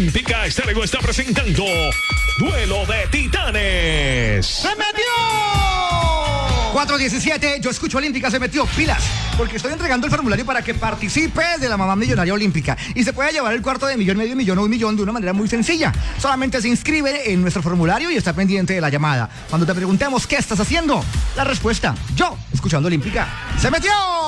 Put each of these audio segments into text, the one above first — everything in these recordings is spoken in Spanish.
Olímpica Estéreo está presentando Duelo de Titanes. ¡Se metió! 4:17, yo escucho Olímpica, se metió, pilas, porque estoy entregando el formulario para que participe de la mamá millonaria olímpica y se pueda llevar el cuarto de millón, medio millón o un millón de una manera muy sencilla. Solamente se inscribe en nuestro formulario y está pendiente de la llamada. Cuando te preguntemos qué estás haciendo, la respuesta, yo, escuchando Olímpica, ¡se metió!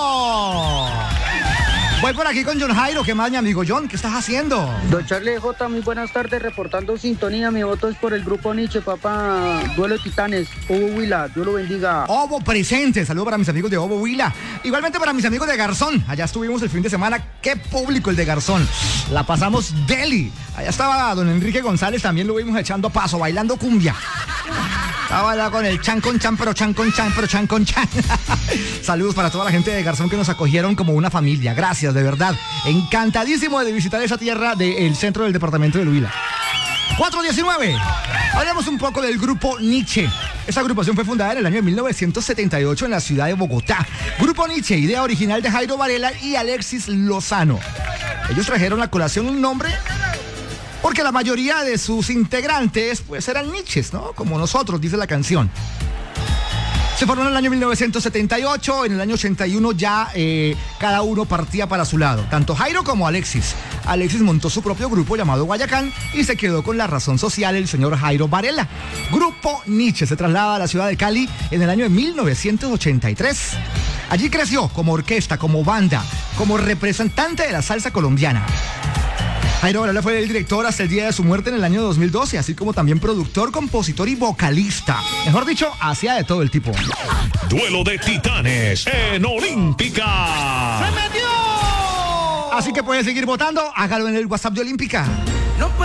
Voy por aquí con John Jairo. ¿Qué más, mi amigo John? ¿Qué estás haciendo? Don Charlie J, muy buenas tardes, reportando sintonía. Mi voto es por el grupo Nietzsche, papá. Duelo de Titanes, Obo Huila, Dios lo bendiga. Obo presente, saludo para mis amigos de Obo Huila. Igualmente para mis amigos de Garzón. Allá estuvimos el fin de semana. ¡Qué público el de Garzón! La pasamos deli. Allá estaba don Enrique González, también lo vimos echando paso, bailando cumbia. Estaba allá con el chan con chan, pero chan con chan, pero chan con chan. Saludos para toda la gente de Garzón que nos acogieron como una familia. Gracias, de verdad. Encantadísimo de visitar esa tierra del centro del departamento de Huila. 4:19. Hablemos un poco del grupo Nietzsche. Esta agrupación fue fundada en el año de 1978 en la ciudad de Bogotá. Grupo Nietzsche, idea original de Jairo Varela y Alexis Lozano. Ellos trajeron a colación un nombre porque la mayoría de sus integrantes pues eran Nietzsches, ¿no? Como nosotros, dice la canción. Se formó en el año 1978, en el año 81 ya cada uno partía para su lado, tanto Jairo como Alexis. Alexis montó su propio grupo llamado Guayacán y se quedó con la razón social el señor Jairo Varela. Grupo Nietzsche se traslada a la ciudad de Cali en el año de 1983. Allí creció como orquesta, como banda, como representante de la salsa colombiana. Jairo Varela fue el director hasta el día de su muerte en el año 2012, así como también productor, compositor y vocalista. Mejor dicho, hacía de todo el tipo. Duelo de Titanes en Olímpica. ¡Se metió! Así que puedes seguir votando, hágalo en el WhatsApp de Olímpica.